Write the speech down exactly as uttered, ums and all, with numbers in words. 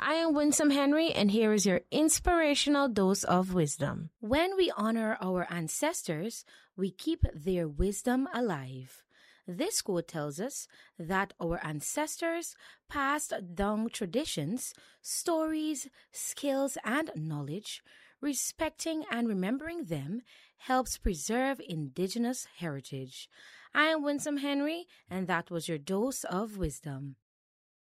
I am Winsome Henry, and here is your inspirational dose of wisdom. When we honor our ancestors, we keep their wisdom alive. This quote tells us that our ancestors passed down traditions, stories, skills, and knowledge. Respecting and remembering them helps preserve Indigenous heritage. I am Winsome Henry, and that was your dose of wisdom.